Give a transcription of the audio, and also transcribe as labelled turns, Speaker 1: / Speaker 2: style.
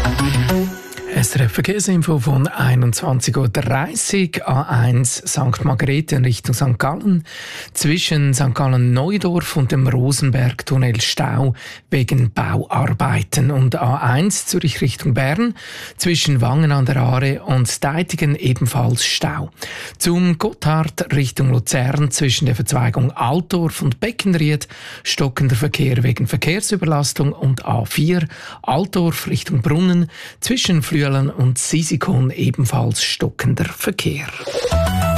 Speaker 1: SRF Verkehrsinfo von 21.30 Uhr, A1 St. Margrethe in Richtung St. Gallen. Zwischen St. Gallen-Neudorf und dem Rosenbergtunnel Stau wegen Bauarbeiten. Und A1 Zürich Richtung Bern zwischen Wangen an der Aare und Deitigen ebenfalls Stau. Zum Gotthard Richtung Luzern zwischen der Verzweigung Altdorf und Beckenried stockender Verkehr wegen Verkehrsüberlastung und A4 Altdorf Richtung Brunnen zwischen Flüelen und Sisikon ebenfalls stockender Verkehr.